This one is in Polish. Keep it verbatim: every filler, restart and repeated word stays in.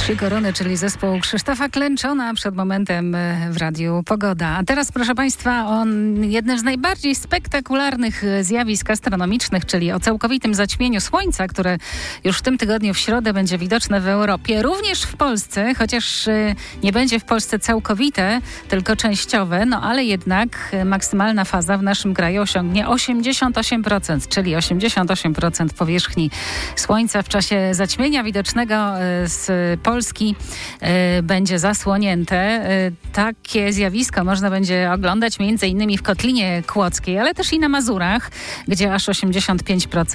Trzy korony, czyli zespół Krzysztofa Klęczona przed momentem w Radiu Pogoda. A teraz, proszę Państwa, o jednym z najbardziej spektakularnych zjawisk astronomicznych, czyli o całkowitym zaćmieniu Słońca, które już w tym tygodniu w środę będzie widoczne w Europie. Również w Polsce, chociaż nie będzie w Polsce całkowite, tylko częściowe, no ale jednak maksymalna faza w naszym kraju osiągnie osiemdziesiąt osiem procent, czyli osiemdziesiąt osiem procent powierzchni Słońca w czasie zaćmienia widocznego z Polski y, będzie zasłonięte. Y, takie zjawisko można będzie oglądać między innymi w Kotlinie Kłodzkiej, ale też i na Mazurach, gdzie aż osiemdziesiąt pięć procent